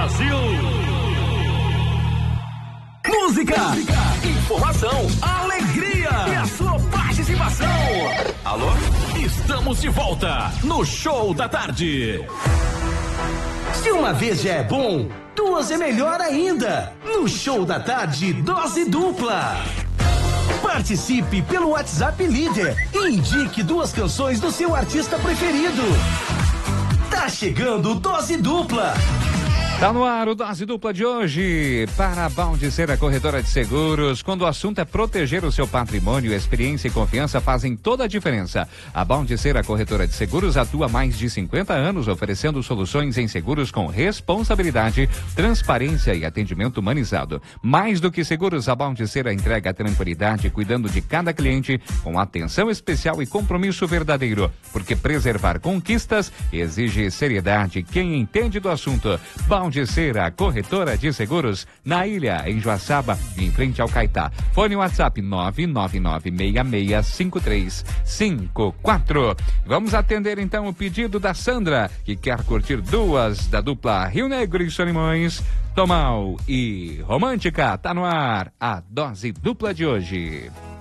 Brasil. Música, informação, alegria e a sua participação. Alô? Estamos de volta no Show da Tarde. Se uma vez já é bom, duas é melhor ainda. No Show da Tarde, dose dupla. Participe pelo WhatsApp Líder e indique duas canções do seu artista preferido. Tá chegando Dose Dupla. Tá no ar o Dose Dupla de hoje para a Baldiceira Corretora de Seguros. Quando o assunto é proteger o seu patrimônio, experiência e confiança fazem toda a diferença. A Baldiceira Corretora de Seguros atua há mais de 50 anos oferecendo soluções em seguros com responsabilidade, transparência e atendimento humanizado. Mais do que seguros, a Baldiceira entrega tranquilidade cuidando de cada cliente com atenção especial e compromisso verdadeiro. Porque preservar conquistas exige seriedade. Quem entende do assunto, Baldiceira Corretora de Seguros, na Ilha, em Joaçaba, em frente ao Caetá. Fone WhatsApp 999665354. Vamos atender então o pedido da Sandra, que quer curtir duas da dupla Rio Negro e Solimões, Tomal e Romântica. Tá no ar a Dose Dupla de hoje.